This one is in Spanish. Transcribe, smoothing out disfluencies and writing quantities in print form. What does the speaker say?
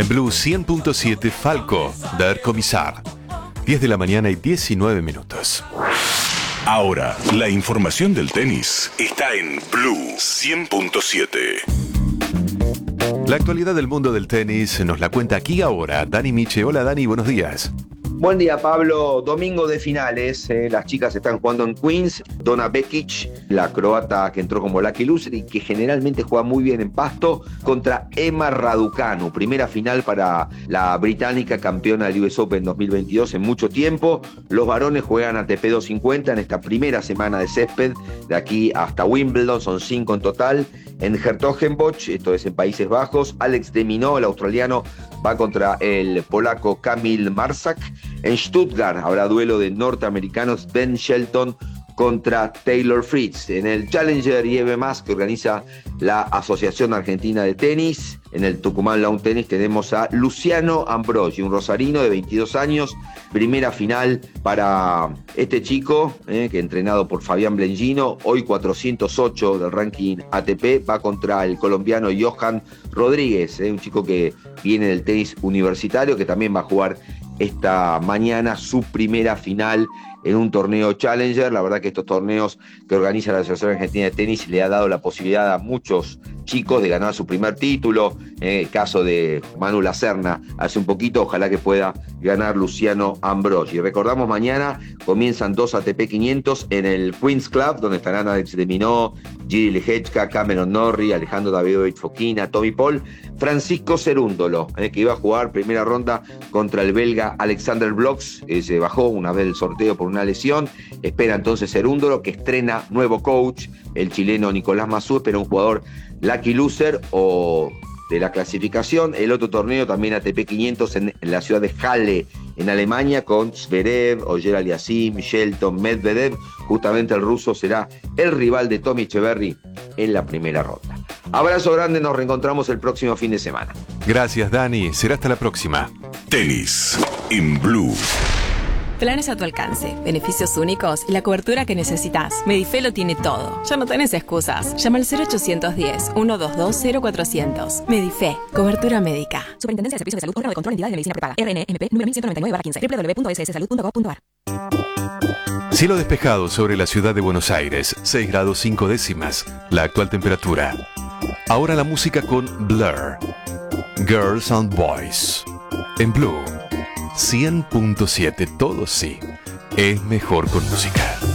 En Blue 100.7 Falco, Der Kommissar. 10 de la mañana y 19 minutos. Ahora, la información del tenis está en Blue 100.7. La actualidad del mundo del tenis nos la cuenta aquí ahora Dani Miche. Hola Dani, buenos días. Buen día, Pablo. Domingo de finales. Las chicas están jugando en Queens. Donna Vekic, la croata que entró como lucky loser y que generalmente juega muy bien en pasto, contra Emma Raducanu. Primera final para la británica campeona del US Open 2022 en mucho tiempo. Los varones juegan ATP 250 en esta primera semana de césped. De aquí hasta Wimbledon son 5 en total. En Hertogenbosch, esto es en Países Bajos, Alex de Minaur, el australiano, va contra el polaco Kamil Marsak. En Stuttgart habrá duelo de norteamericanos, Ben Shelton contra Taylor Fritz. En el Challenger IEB+, que organiza la Asociación Argentina de Tenis, en el Tucumán Lawn Tennis tenemos a Luciano Ambroggi, un rosarino de 22 años. Primera final para este chico, que entrenado por Fabián Blengino, hoy 408 del ranking ATP, va contra el colombiano Johan Rodríguez, un chico que viene del tenis universitario, que también va a jugar esta mañana su primera final en un torneo Challenger. La verdad que estos torneos que organiza la Asociación Argentina de Tenis le ha dado la posibilidad a muchos chicos de ganar su primer título. El caso de Manu Lacerna hace un poquito, ojalá que pueda ganar Luciano Ambroggi. Recordamos, mañana comienzan 2 ATP 500 en el Queens Club, donde estarán Alex de Minaur, Giri Leječka, Cameron Norrie, Alejandro Davidovich Fokina, Tommy Paul, Francisco Cerúndolo, que iba a jugar primera ronda contra el belga Alexander Bloch, se bajó una vez del sorteo por una lesión. Espera entonces Cerúndolo, que estrena nuevo coach, el chileno Nicolás Mazú, espera un jugador lucky loser o de la clasificación. El otro torneo también ATP 500 en la ciudad de Halle, en Alemania, con Zverev, Ogier Aliassime, Shelton, Medvedev. Justamente el ruso será el rival de Tommy Echeverry en la primera ronda. Abrazo grande, nos reencontramos el próximo fin de semana. Gracias Dani, será hasta la próxima. Tenis en Blue. Planes a tu alcance, beneficios únicos y la cobertura que necesitas. Medife lo tiene todo. Ya no tenés excusas. Llama al 0810-122-0400. Medife, cobertura médica. Superintendencia de Servicios de Salud, órgano de control, entidad de medicina prepaga. RNMP número 1199/15. www.sssalud.gov.ar. Cielo despejado sobre la ciudad de Buenos Aires, 6 grados 5 décimas, la actual temperatura. Ahora la música con Blur, Girls and Boys, en Blue 100.7, todo sí, es mejor con música.